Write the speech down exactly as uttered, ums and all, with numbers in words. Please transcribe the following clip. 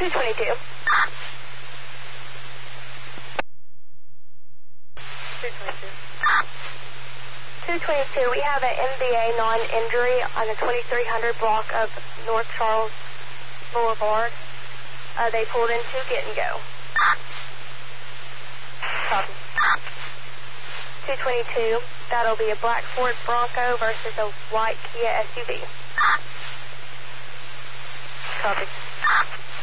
two twenty-two. two twenty-two. two twenty-two, we have an M V A non-injury on the twenty-three hundred block of North Charles Boulevard. Uh, they pulled into Get and Go. Copy. two twenty-two, that'll be a black Ford Bronco versus a white Kia S U V. Copy.